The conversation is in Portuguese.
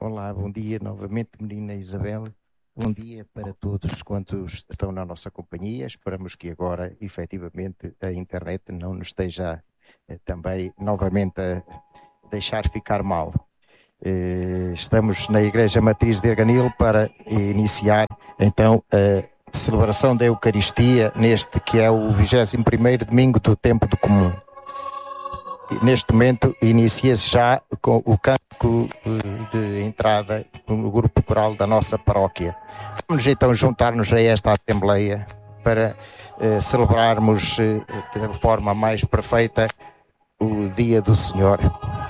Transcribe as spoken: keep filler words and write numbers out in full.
Olá, bom dia novamente, menina Isabel. Bom dia para todos quantos estão na nossa companhia. Esperamos que agora, efetivamente, a internet não nos esteja eh, também novamente a deixar ficar mal. Eh, estamos na Igreja Matriz de Arganil para iniciar, então, a celebração da Eucaristia neste que é o vigésimo primeiro domingo do tempo do comum. Neste momento inicia-se já com o cântico de entrada no grupo coral da nossa paróquia. Vamos então juntar-nos a esta Assembleia para eh, celebrarmos eh, de forma mais perfeita o Dia do Senhor.